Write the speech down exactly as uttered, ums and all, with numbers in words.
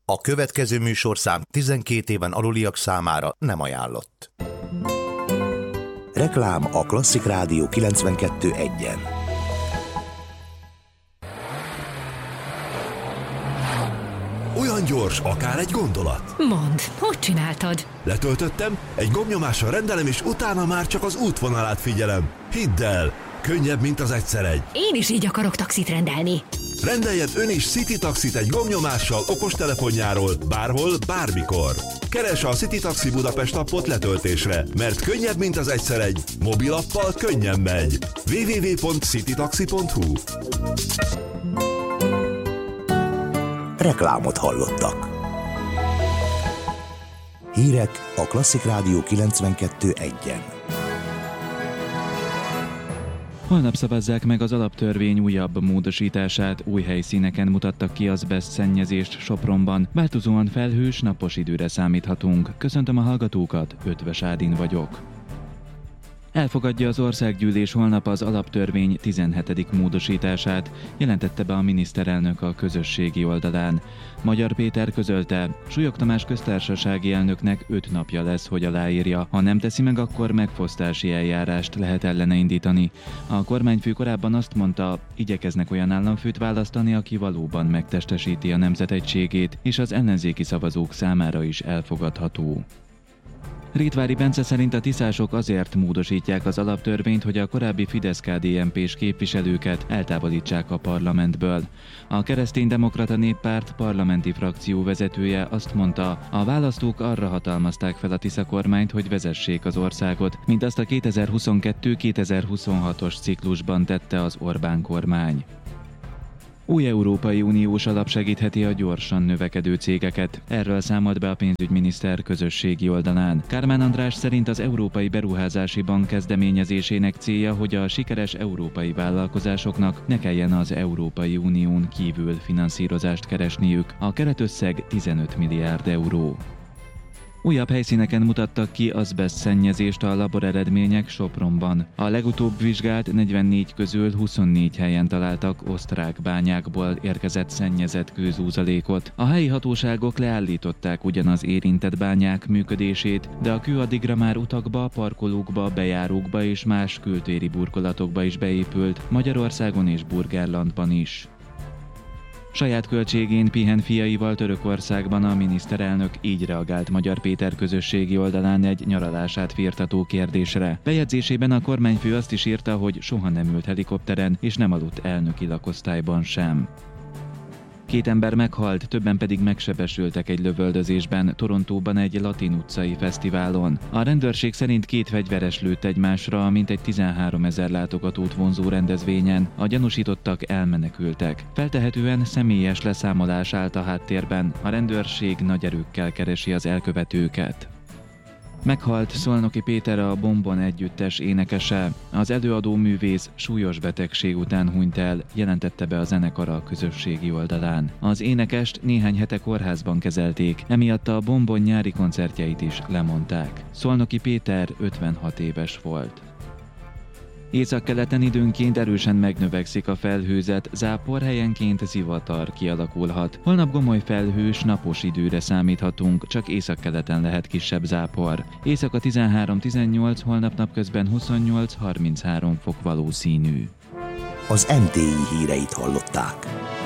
A következő műsorszám tizenkét éven aluliak számára nem ajánlott. Reklám a Klasszik Rádió kilencvenkettő egyen. Olyan gyors, akár egy gondolat. Mondd, hogy csináltad? Letöltöttem, egy gombnyomással rendelem, és utána már csak az útvonalát figyelem. Hidd el, könnyebb, mint az egyszer egy. Én is így akarok taxit rendelni. Rendeljen ön is City Taxit egy gombnyomással okostelefonjáról, bárhol, bármikor. Keresse a City Taxi Budapest appot letöltésre, mert könnyebb, mint az egyszer egy. Mobilappal könnyen megy. double-u double-u double-u pont citytaxi pont hu Reklámot hallottak. Hírek a Klasszik Rádió kilencvenkettő egyen. Holnap szavazzák meg az alaptörvény újabb módosítását, új helyszíneken mutattak ki azbeszt szennyezést Sopronban. Változóan felhős, napos időre számíthatunk. Köszöntöm a hallgatókat, Ötvös Ádin vagyok. Elfogadja az országgyűlés holnap az alaptörvény tizenhetedik módosítását, jelentette be a miniszterelnök a közösségi oldalán. Magyar Péter közölte, Súlyog Tamás köztársasági elnöknek öt napja lesz, hogy aláírja. Ha nem teszi meg, akkor megfosztási eljárást lehet ellene indítani. A kormányfő korábban azt mondta, igyekeznek olyan államfőt választani, aki valóban megtestesíti a nemzet egységét, és az ellenzéki szavazók számára is elfogadható. Rétvári Bence szerint a tiszások azért módosítják az alaptörvényt, hogy a korábbi Fidesz-ká dé en pés képviselőket eltávolítsák a parlamentből. A Kereszténydemokrata Néppárt parlamenti frakció vezetője azt mondta, a választók arra hatalmazták fel a Tisza kormányt, hogy vezessék az országot, mint azt a kétezer-huszonkettő kétezer-huszonhatos ciklusban tette az Orbán kormány. Új Európai Uniós alap segítheti a gyorsan növekedő cégeket. Erről számolt be a pénzügyminiszter közösségi oldalán. Kármán András szerint az Európai Beruházási Bank kezdeményezésének célja, hogy a sikeres európai vállalkozásoknak ne kelljen az Európai Unión kívül finanszírozást keresniük. A keretösszeg tizenöt milliárd euró. Újabb helyszíneken mutattak ki azbeszt szennyezést a laboreredmények Sopronban. A legutóbb vizsgált negyvennégy közül huszonnégy helyen találtak osztrák bányákból érkezett szennyezett kőzúzalékot. A helyi hatóságok leállították ugyan az érintett bányák működését, de a kő addigra már utakba, parkolókba, bejárókba és más kültéri burkolatokba is beépült, Magyarországon és Burgenlandban is. Saját költségén pihen fiaival Törökországban a miniszterelnök így reagált Magyar Péter közösségi oldalán egy nyaralását firtató kérdésre. Bejegyzésében a kormányfő azt is írta, hogy soha nem ült helikopteren és nem aludt elnöki lakosztályban sem. Két ember meghalt, többen pedig megsebesültek egy lövöldözésben Torontóban egy latin utcai fesztiválon. A rendőrség szerint két fegyveres lőtt egymásra, mintegy tizenháromezer látogatót vonzó rendezvényen. A gyanúsítottak elmenekültek. Feltehetően személyes leszámolás állt a háttérben. A rendőrség nagy erőkkel keresi az elkövetőket. Meghalt Szolnoki Péter, a Bombon együttes énekese. Az előadó művész súlyos betegség után hunyt el, jelentette be a zenekar a közösségi oldalán. Az énekest néhány hete kórházban kezelték, emiatt a Bombon nyári koncertjeit is lemondták. Szolnoki Péter ötvenhat éves volt. Északkeleten időnként erősen megnövekszik a felhőzet, zápor helyenként zivatar kialakulhat. Holnap gomoly felhős, napos időre számíthatunk, csak északkeleten lehet kisebb zápor. Éjszaka tizenhárom tizennyolc, holnap napközben huszonnyolc harminchárom fok valószínű. Az em té i híreit hallották.